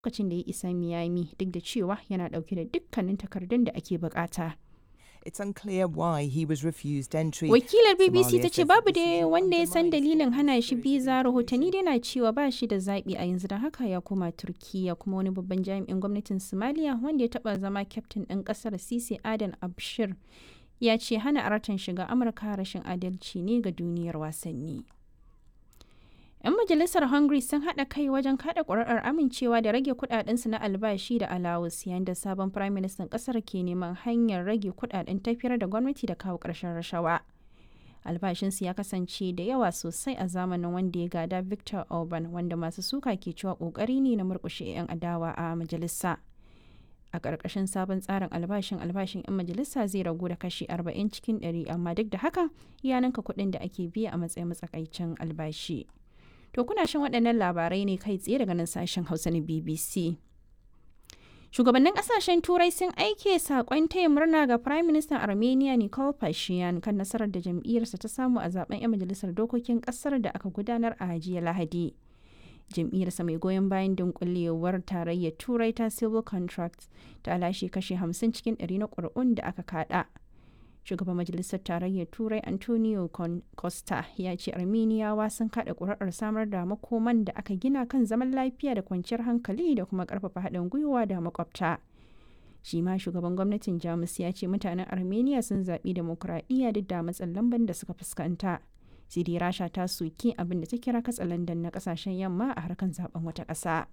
lokacin da ya isa Miami duk da cewa yana ɗauke da dukkanin takardun da ake bukata. It's unclear why he was refused entry. Wakilar BBC ta Somalia ce says babu that this da is wanda ya san undermines dalilin the hana shi spirit of biza. Rahotanni inclusion. dai na cewa ba shi da zaɓi a yanzu, da haka ya koma Turkiyya. Kuma wani babban jami'in gwamnatin Somalia wanda ya taɓa zama kyaftin ɗin ƙasar Sisi Adan Abshir ya ce hana Aratan shiga Amurka rashin adalci ne ga duniyar wasanni. 'Yan majalisar Hungary sun haɗa kai wajen kaɗa ƙuri'ar amincewa da rage kuɗaɗensu na albashi da alawus, yayin da sabon firaministan ƙasar ke neman hanyar rage kuɗaɗen tafiyar da gwamnati da kawo ƙarshen rashawa. Albashinsu ya kasance da yawa sosai a zamanin wanda ya gada Viktor Orban, wanda masu suka ke cewa ƙoƙari ne na murƙushe 'yan adawa a majalisa. A ƙarƙashin sabon tsarin albashin 'yan majalisa zai ragu da kashi 40 cikin 100, amma duk da haka ya ninka kuɗin da ake biya a matsayin matsakaicin albashi. To kuna shan waɗannan labarai ne kai tsaye daga nan sashen Hausa na BBC. Shugabannin ƙasashen Turai sun aike saƙon taya murna ga Firayim Ministan Armenia Nikol Pashinyan kan nasarar da jam'iyyarsa ta samu a zaben 'yan majalisar dokokin ƙasar da aka gudanar a jiya Lahadi. Jam'iyyarsa mai goyon bayan dunkulewar tarayyar Turai ta Civil Contracts ta lashe kashi 50 cikin 100 na ƙuri'un da aka kaɗa. Shugaban Majalisar Tarayyar Turai Antonio Costa ya ce Armeniyawa sun kaɗa ƙuri'ar samar da makoman da aka gina kan zaman lafiya da kwanciyar hankali da kuma ƙarfafa haɗin gwiwa da makwabta. Shi ma shugaban gwamnatin Jamus ya ce mutanen Armenia sun zaɓi demokuraɗiyya duk da matsin lamban da suka fuskanta. Sai dai Rasha ta soki abin da ta kira katsalandan na ƙasashen yamma a harkar zaben wata ƙasa.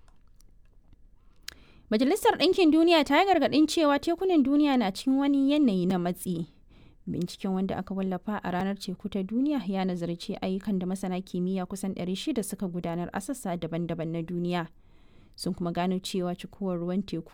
Majalisar Ɗinkin Duniya ta yi gargaɗin cewa tekunan duniya na cikin wani yanayi na matsi. Binciken wanda aka wallafa a ranar teku ta duniya ya nazarci ayyukan da masana kimiyya kusan 600 suka gudanar a sassa daban-daban na duniya. Sun kuma gano cewa cikuwar ruwan teku